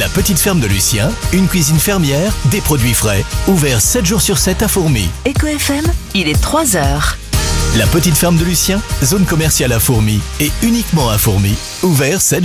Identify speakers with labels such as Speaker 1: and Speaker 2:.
Speaker 1: La petite ferme de Lucien, une cuisine fermière, des produits frais. Ouvert 7 jours sur 7 à Fourmies.
Speaker 2: Eco FM, il est 3h.
Speaker 1: La petite ferme de Lucien, zone commerciale à Fourmies et uniquement à Fourmies. Ouvert 7 jours.